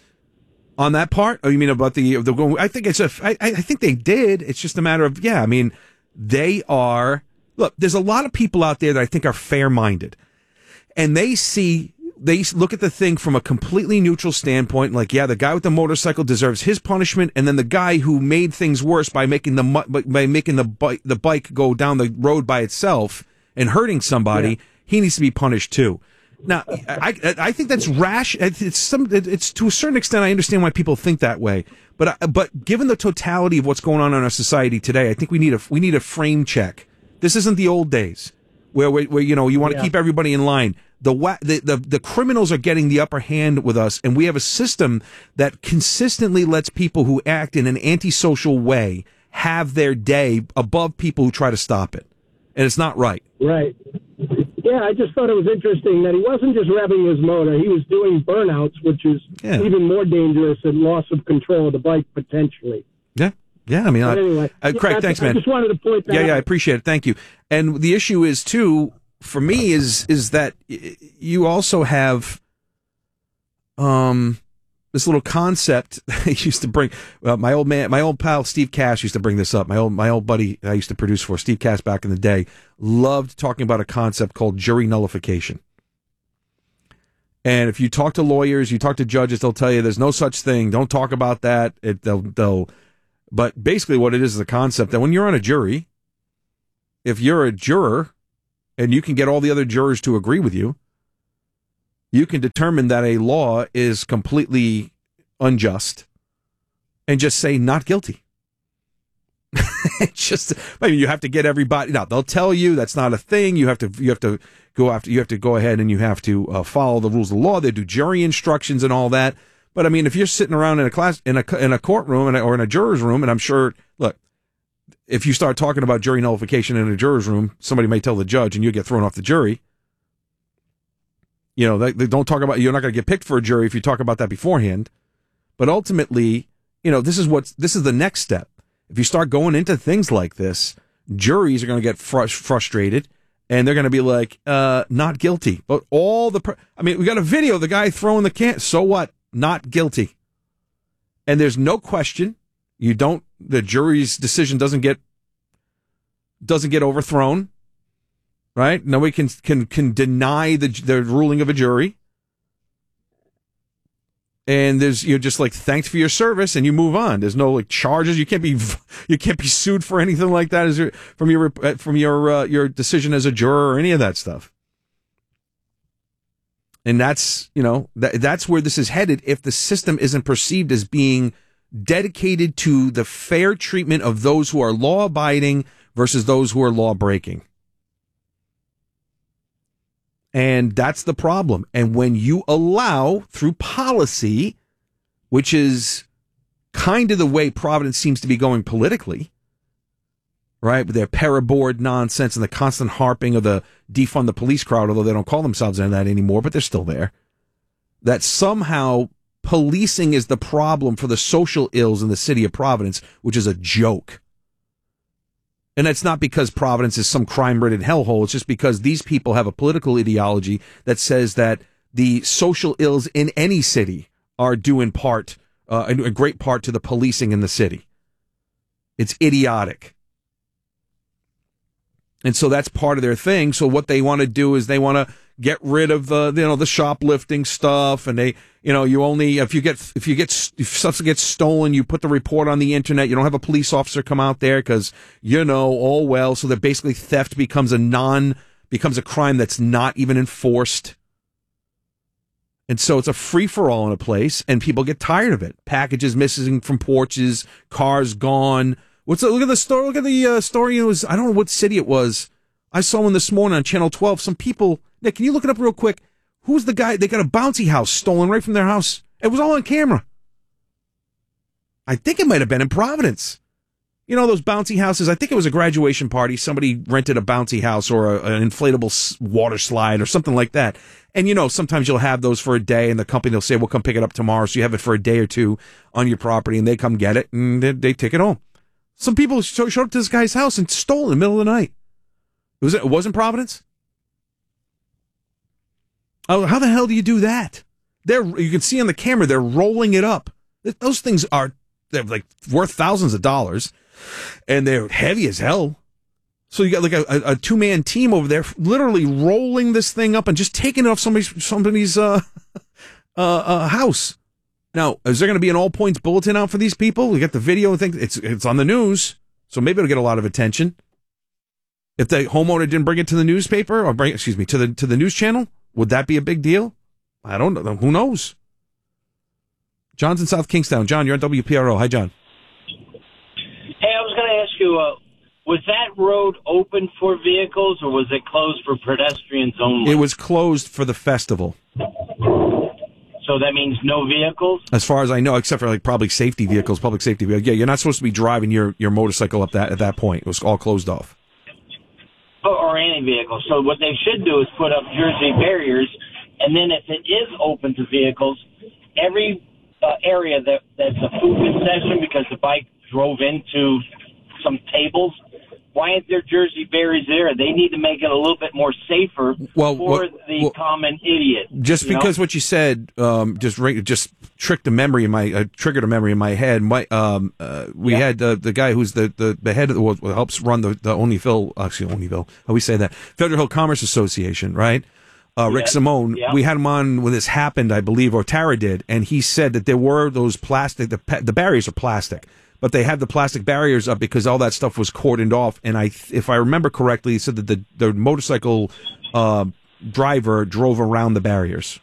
On that part? Oh, you mean about the, the, I think it's a, I, I think they did. It's just a matter of, yeah, I mean, they are, look, there's a lot of people out there that I think are fair-minded, and they see, they look at the thing from a completely neutral standpoint, like, yeah, the guy with the motorcycle deserves his punishment, and then the guy who made things worse by making the by making the bike the bike go down the road by itself and hurting somebody, yeah, he needs to be punished too. Now, I I think that's rash. It's some. It's to a certain extent. I understand why people think that way, but but given the totality of what's going on in our society today, I think we need a we need a frame check. This isn't the old days where, where, where you know, you want to yeah. keep everybody in line. The, the, the, the criminals are getting the upper hand with us, and we have a system that consistently lets people who act in an antisocial way have their day above people who try to stop it. And it's not right. Right. Yeah, I just thought it was interesting that he wasn't just revving his motor. He was doing burnouts, which is yeah. even more dangerous and loss of control of the bike potentially. Yeah. Yeah, I mean, I, anyway, uh, Craig, yeah, thanks, man. I just wanted to point that yeah, out. Yeah, I appreciate it. Thank you. And the issue is, too, for me, is is that you also have, um, this little concept I used to bring. Uh, my old man, my old pal Steve Cash used to bring this up. My old my old buddy I used to produce for, Steve Cash, back in the day, loved talking about a concept called jury nullification. And if you talk to lawyers, you talk to judges, they'll tell you there's no such thing. Don't talk about that. It, they'll, they'll. But basically, what it is is a concept that when you're on a jury, if you're a juror and you can get all the other jurors to agree with you, you can determine that a law is completely unjust and just say not guilty. It's just, I mean, you have to get everybody. Now they'll tell you that's not a thing. You have to, you have to go after, you have to go ahead and you have to uh, follow the rules of the law. They do jury instructions and all that. But I mean, if you're sitting around in a class, in a in a courtroom and, or in a juror's room, and I'm sure, look, if you start talking about jury nullification in a juror's room, somebody may tell the judge, and you get thrown off the jury. You know, they, they don't talk about, you're not going to get picked for a jury if you talk about that beforehand. But ultimately, you know, this is what's, this is the next step. If you start going into things like this, juries are going to get fr- frustrated, and they're going to be like, uh, not guilty. But all the, pr- I mean, we got a video of the guy throwing the can. So what? Not guilty. And there's no question. You don't, the jury's decision doesn't get, doesn't get overthrown. Right? Nobody can can can deny the the ruling of a jury. And there's, you're just like, thanks for your service, and you move on. There's no like charges. You can't be you can't be sued for anything like that as your, from your from your uh, your decision as a juror or any of that stuff. And that's, you know, that that's where this is headed if the system isn't perceived as being dedicated to the fair treatment of those who are law abiding versus those who are law breaking. And that's the problem. And when you allow, through policy, which is kind of the way Providence seems to be going politically, right, with their paraboard nonsense and the constant harping of the defund the police crowd, although they don't call themselves any of that anymore, but they're still there, that somehow policing is the problem for the social ills in the city of Providence, which is a joke. And that's not because Providence is some crime-ridden hellhole. It's just because these people have a political ideology that says that the social ills in any city are due in part, uh, in a great part, to the policing in the city. It's idiotic. And so that's part of their thing. So what they want to do is they want to get rid of the, you know, the shoplifting stuff, and they, you know, you only, if you get, if you get, if stuff gets stolen, you put the report on the internet. You don't have a police officer come out there because, you know, oh well. So that basically theft becomes a non, becomes a crime that's not even enforced. And so it's a free for all in a place, and people get tired of it. Packages missing from porches, cars gone. What's the, look at the story? Look at the uh, story. It was, I don't know what city it was. I saw one this morning on Channel twelve. Some people, Nick, can you look it up real quick? Who's the guy? They got a bouncy house stolen right from their house. It was all on camera. I think it might have been in Providence. You know, those bouncy houses. I think it was a graduation party. Somebody rented a bouncy house or a, an inflatable water slide or something like that. And, you know, sometimes you'll have those for a day, and the company will say, we'll come pick it up tomorrow. So you have it for a day or two on your property, and they come get it, and they, they take it home. Some people showed up to this guy's house and stole it in the middle of the night. It, was, it wasn't Providence? Oh, how the hell do you do that? They're, you can see on the camera, they're rolling it up. Those things are, they're like worth thousands of dollars, and they're heavy as hell. So you got like a, a, a two-man team over there literally rolling this thing up and just taking it off somebody's, somebody's uh, uh, uh, house. Now, is there going to be an all points bulletin out for these people? We got the video and think it's it's on the news, so maybe it'll get a lot of attention. If the homeowner didn't bring it to the newspaper or bring, excuse me, to the to the news channel, would that be a big deal? I don't know. Who knows? John's in South Kingstown. John, you're on W P R O. Hi, John. Hey, I was going to ask you, uh, was that road open for vehicles, or was it closed for pedestrians only? It was closed for the festival. So that means no vehicles? As far as I know, except for like probably safety vehicles, public safety vehicles. Yeah, you're not supposed to be driving your, your motorcycle up that at that point. It was all closed off. Or, or any vehicle. So what they should do is put up Jersey barriers, and then if it is open to vehicles, every uh, area that that's a food concession because the bike drove into some tables, why aren't there Jersey barriers there? They need to make it a little bit more safer well, for what, the well, common idiot. Just because know? what you said, um, just just tricked a memory in my uh, triggered a memory in my head. My um uh, we yeah. had uh, the guy who's the, the, the head of the well, helps run the the Olneyville actually Olneyville how we say that Federal Hill Commerce Association, right? Uh, Rick yeah. Simone. Yeah. We had him on when this happened, I believe, or Tara did, and he said that there were those plastic the the barriers are plastic, but they had the plastic barriers up because all that stuff was cordoned off. And I, if I remember correctly, he said that the the motorcycle uh, driver drove around the barriers.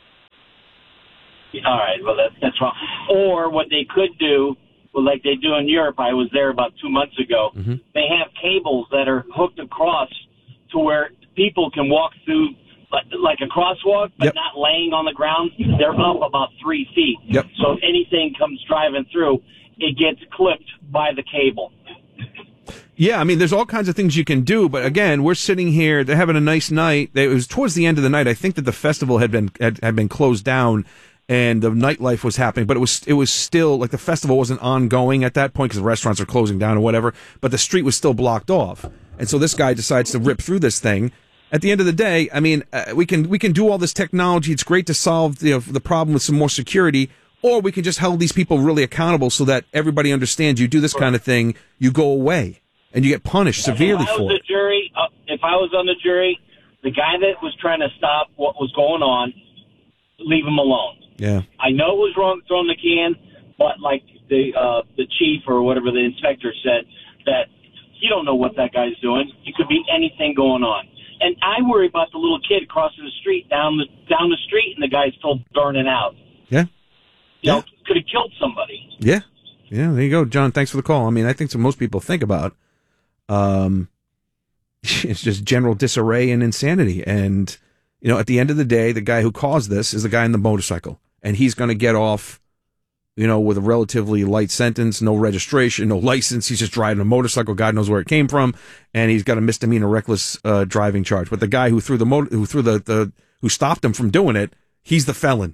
All right, well, that's, that's wrong. Or what they could do, well, like they do in Europe, I was there about two months ago, mm-hmm. they have cables that are hooked across to where people can walk through like, like a crosswalk, but yep. not laying on the ground. They're up about three feet. Yep. So if anything comes driving through, it gets clipped by the cable. Yeah, I mean, there's all kinds of things you can do, but again, we're sitting here, they're having a nice night. It was towards the end of the night. I think that the festival had been had, had been closed down, and the nightlife was happening, but it was it was still, like, the festival wasn't ongoing at that point because the restaurants are closing down or whatever, but the street was still blocked off. And so this guy decides to rip through this thing. At the end of the day, I mean, uh, we can we can do all this technology. It's great to solve you know, the problem with some more security, or we can just hold these people really accountable so that everybody understands you do this kind of thing, you go away, and you get punished severely if I was for the it. Jury, uh, if I was on the jury, the guy that was trying to stop what was going on, leave him alone. Yeah, I know it was wrong throwing the can, but like the uh, the chief or whatever the inspector said, that you don't know what that guy's doing. It could be anything going on. And I worry about the little kid crossing the street down the down the street, and the guy's still burning out. Yeah, you yeah. know, could have killed somebody. Yeah, yeah. There you go, John. Thanks for the call. I mean, I think so most people think about. Um, it's just general disarray and insanity, and you know, at the end of the day, the guy who caused this is the guy in the motorcycle. And he's going to get off, you know, with a relatively light sentence, no registration, no license. He's just driving a motorcycle. God knows where it came from, and he's got a misdemeanor reckless uh, driving charge. But the guy who threw the motor, who threw the, the who stopped him from doing it, he's the felon.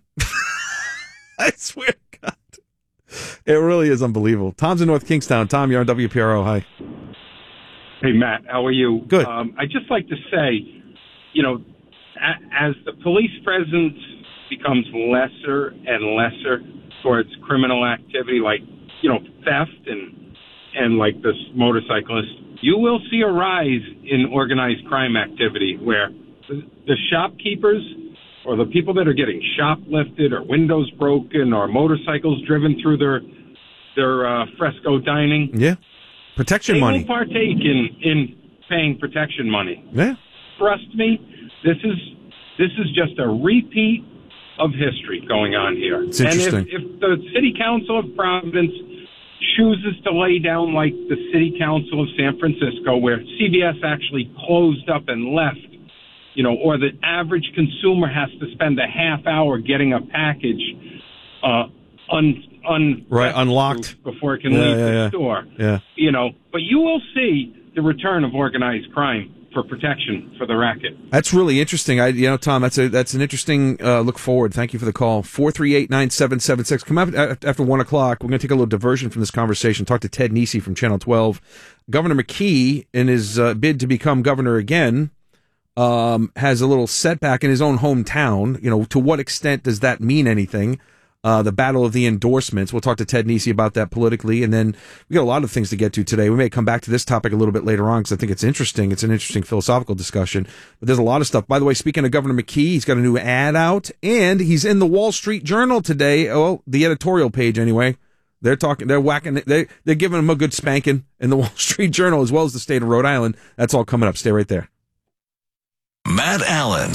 I swear to God, it really is unbelievable. Tom's in North Kingstown. Tom, you're on W P R O. Hi. Hey, Matt. How are you? Good. Um, I'd just like to say, you know, a- as the police presence becomes lesser and lesser towards criminal activity like, you know, theft and and like this motorcyclist, you will see a rise in organized crime activity where the, the shopkeepers or the people that are getting shoplifted or windows broken or motorcycles driven through their their uh, fresco dining. Yeah. Protection they money. They will partake in, in paying protection money. Yeah. Trust me, this is this is just a repeat of history going on here. It's interesting. And if, if the City Council of Providence chooses to lay down like the City Council of San Francisco, where C V S actually closed up and left, you know, or the average consumer has to spend a half hour getting a package uh, un, un right, unlocked before it can yeah, leave yeah, the yeah. store. Yeah. You know, but you will see the return of organized crime for protection for the racket. That's really interesting. I, you know, Tom, that's a that's an interesting uh, look forward. Thank you for the call. four three eight, nine seven seven six. Come up after one o'clock. We're going to take a little diversion from this conversation. Talk to Ted Nesi from Channel twelve. Governor McKee, in his uh, bid to become governor again, um, has a little setback in his own hometown. You know, to what extent does that mean anything? Uh, the battle of the endorsements. We'll talk to Ted Nesi about that politically. And then we got a lot of things to get to today. We may come back to this topic a little bit later on because I think it's interesting. It's an interesting philosophical discussion. But there's a lot of stuff. By the way, speaking of Governor McKee, he's got a new ad out and he's in the Wall Street Journal today. Oh, the editorial page anyway. They're talking, they're whacking, they, they're giving him a good spanking in the Wall Street Journal as well as the state of Rhode Island. That's all coming up. Stay right there. Matt Allen.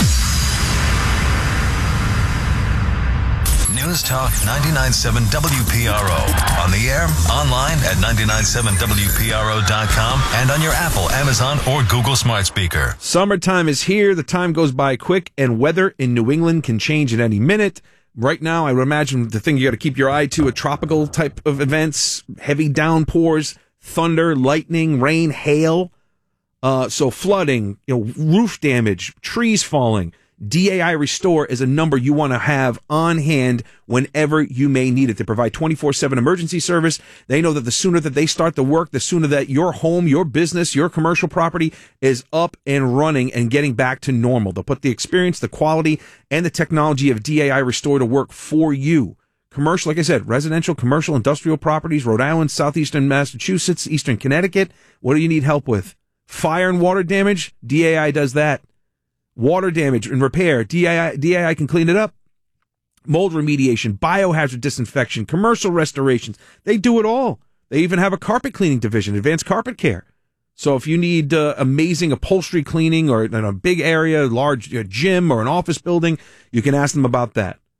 News Talk ninety-nine point seven W P R O. On the air, online at nine nine seven W P R O dot com, and on your Apple, Amazon, or Google smart speaker. Summertime is here. The time goes by quick, and weather in New England can change at any minute. Right now, I would imagine the thing you got to keep your eye to are tropical type of events, heavy downpours, thunder, lightning, rain, hail. Uh, so flooding, you know, roof damage, trees falling. D A I Restore is a number you want to have on hand whenever you may need it to provide twenty-four seven emergency service. They know that the sooner that they start the work, the sooner that your home, your business, your commercial property is up and running and getting back to normal. They'll put the experience, the quality, and the technology of D A I Restore to work for you. commercial, like I said, residential, commercial, industrial properties, Rhode Island, southeastern Massachusetts, eastern Connecticut. What do you need help with? Fire and water damage? D A I does that. Water damage and repair? D A I, D A I can clean it up. Mold remediation, biohazard disinfection, commercial restorations. They do it all. They even have a carpet cleaning division, advanced carpet care. So if you need uh, amazing upholstery cleaning or in a big area, large uh, gym or an office building, you can ask them about that.